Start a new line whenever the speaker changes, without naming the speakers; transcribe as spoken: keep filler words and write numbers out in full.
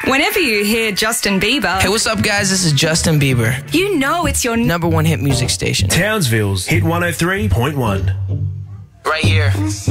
Whenever you hear Justin Bieber,
Hey, what's up, guys? This is Justin Bieber.
you know it's your
Number one hit music station.
Townsville's Hit one oh three point one.
Right here.